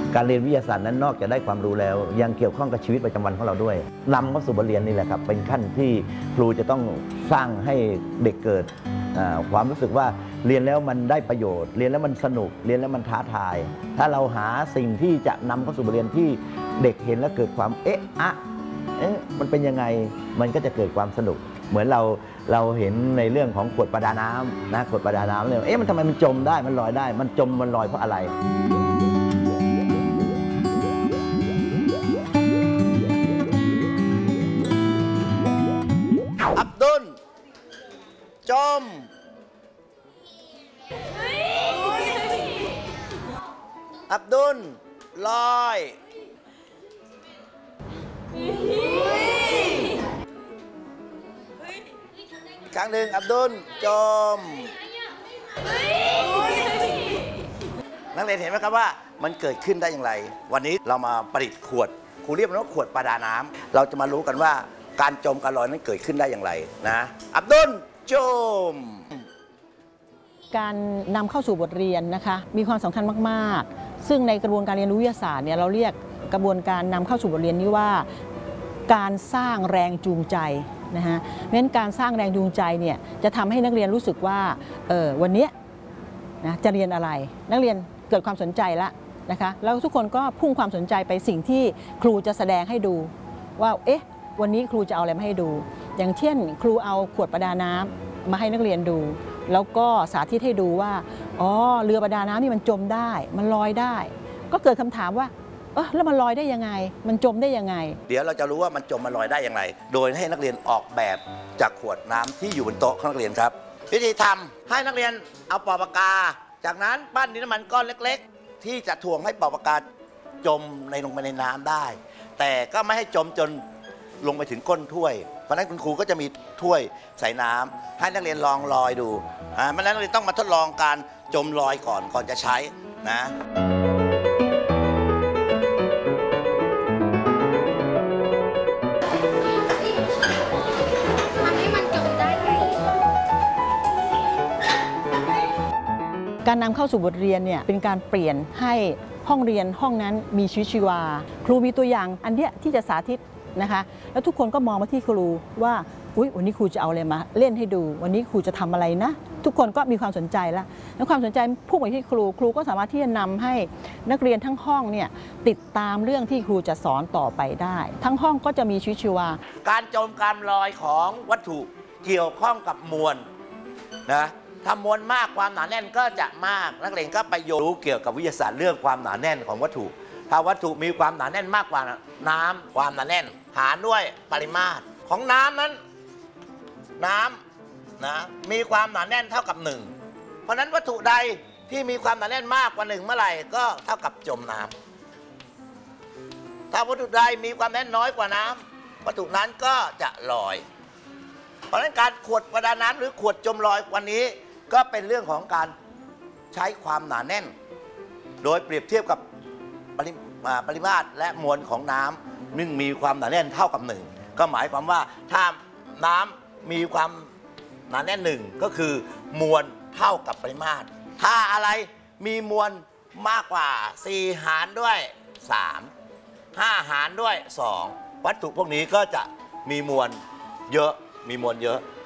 การเรียนวิทยาศาสตร์นั้นนอกจากได้ความรู้แล้วยังเกี่ยวข้องกับชีวิตประจำวันของเราด้วยนำเข้าสู่บทเรียนนี่แหละครับเป็นขั้นที่ครูจะต้องสร้างให้เด็กเกิดความรู้สึกว่าเรียนแล้วมันได้ประโยชน์เรียนแล้วมันสนุกเรียนแล้วมันท้าทายถ้าเราหาสิ่งที่จะนำเข้าสู่บทเรียนที่เด็กเห็นแล้วเกิดความมันเป็นยังไงมันก็จะเกิดความสนุกเหมือนเราเห็นในเรื่องของขวดประดาน้ำนะขวดประดาน้ำเนี่ยมันทำไมมันจมได้มันลอยได้มันจมมันลอยเพราะอะไรอับดุลจมอับดุลลอยครั้งหนึ่งอับดุลจมนักเรียนเห็นไหมครับว่ามันเกิดขึ้นได้อย่างไรวันนี้เรามาประดิษฐ์ขวดครูเรียกมันว่าขวดประดาน้ำเราจะมารู้กันว่าการจมการลอยนั้นเกิดขึ้นได้อย่างไรนะอับดุลจมการนำเข้าสู่บทเรียนนะคะมีความสำคัญมากๆซึ่งในกระบวนการเรียนรู้วิทยาศาสตร์เนี่ยเราเรียกกระบวนการนำเข้าสู่บทเรียนนี้ว่าการสร้างแรงจูงใจนะฮะเพราะฉะนั้นการสร้างแรงจูงใจเนี่ยจะทำให้นักเรียนรู้สึกว่าวันนี้นะจะเรียนอะไรนักเรียนเกิดความสนใจแล้วนะคะแล้วทุกคนก็พุ่งความสนใจไปสิ่งที่ครูจะแสดงให้ดูว่าวันนี้ครูจะเอาอะไรมาให้ดูอย่างเช่นครูเอาขวดประดาน้ำมาให้นักเรียนดูแล้วก็สาธิตให้ดูว่าเรือประดาน้ำนี่มันจมได้มันลอยได้ก็เกิดคำถามว่าแล้วมันลอยได้ยังไงมันจมได้ยังไงเดี๋ยวเราจะรู้ว่ามันจมมันลอยได้อย่างไรโดยให้นักเรียนออกแบบจากขวดน้ำที่อยู่บนโต๊ะของนักเรียนครับวิธีทำให้นักเรียนเอาปอกปากกาจากนั้นปั้นดินน้ำมันก้อนเล็กๆที่จะถ่วงให้ปอกปากกาจมลงไปในน้ำได้แต่ก็ไม่ให้จมจนลงไปถึงก้นถ้วยเพราะนั้นคุณครูก็จะมีถ้วยใส่น้ำให้นักเรียนลองลอยดูไม่นั้นนักเรียนต้องมาทดลองการจมลอยก่อนจะใช้นะการนำเข้าสู่บทเรียนเนี่ยเป็นการเปลี่ยนให้ห้องเรียนห้องนั้นมีชีวิตชีวาครูมีตัวอย่างอันเนี้ยที่จะสาธิตนะคะแล้วทุกคนก็มองมาที่ครูว่าวันนี้ครูจะเอาอะไรมาเล่นให้ดูวันนี้ครูจะทำอะไรนะทุกคนก็มีความสนใจแล้วความสนใจพุ่งไปที่ครูก็สามารถที่จะนำให้นักเรียนทั้งห้องเนี่ยติดตามเรื่องที่ครูจะสอนต่อไปได้ทั้งห้องก็จะมีชีวิตชีวาการจมการลอยของวัตถุเกี่ยวข้องกับมวลนะถ้ามวลมากความหนาแน่นก็จะมากนักเรียนก็ไปรู้เกี่ยวกับวิทยาศาสตร์เรื่องความหนาแน่นของวัตถุถ้าวัตถุมีความหนาแน่นมากกว่าน้ำความหนาแน่นหารด้วยปริมาตรของน้ำนั้นน้ำนะมีความหนาแน่นเท่ากับ1เพราะนั้นวัตถุใดที่มีความหนาแน่นมากกว่า1เมื่อไหร่ก็เท่ากับจมน้ำถ้าวัตถุใดมีความแน่นน้อยกว่าน้ำวัตถุนั้นก็จะลอยเพราะฉะนั้นการขวดประดาน้ำหรือขวดจมลอยวันนี้ก็เป็นเรื่องของการใช้ความหนาแน่นโดยเปรียบเทียบกับปริมาตรและมวลของน้ำซึ่งมีความหนาแน่นเท่ากับ1ก็หมายความว่าถ้าน้ำมีความหนาแน่น1ก็คือมวลเท่ากับปริมาตรถ้าอะไรมีมวลมากกว่า4หารด้วย3 5หารด้วย2วัตถุพวกนี้ก็จะมีมวลเยอะ